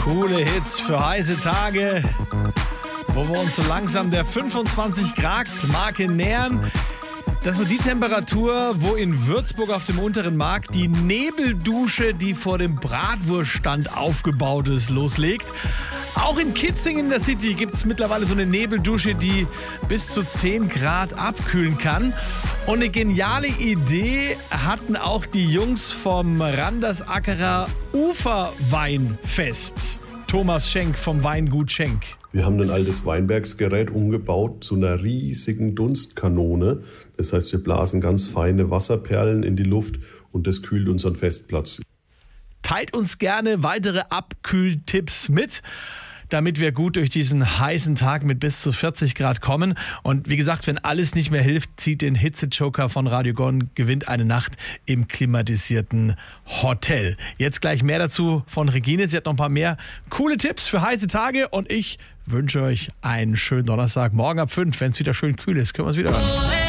Coole Hits für heiße Tage, wo wir uns so langsam der 25-Grad-Marke nähern. Das ist so die Temperatur, wo in Würzburg auf dem unteren Markt die Nebeldusche, die vor dem Bratwurststand aufgebaut ist, loslegt. Auch in Kitzingen in der City gibt es mittlerweile so eine Nebeldusche, die bis zu 10 Grad abkühlen kann. Und eine geniale Idee hatten auch die Jungs vom Randersackerer Uferweinfest. Thomas Schenk vom Weingut Schenk. Wir haben ein altes Weinbergsgerät umgebaut zu einer riesigen Dunstkanone. Das heißt, wir blasen ganz feine Wasserperlen in die Luft und das kühlt unseren Festplatz. Teilt uns gerne weitere Abkühltipps mit, damit wir gut durch diesen heißen Tag mit bis zu 40 Grad kommen. Und wie gesagt, wenn alles nicht mehr hilft, zieht den Hitze-Joker von Radio Gone, gewinnt eine Nacht im klimatisierten Hotel. Jetzt gleich mehr dazu von Regine. Sie hat noch ein paar mehr coole Tipps für heiße Tage und ich wünsche euch einen schönen Donnerstag. Morgen ab 5, wenn es wieder schön kühl ist, können wir es wieder hören.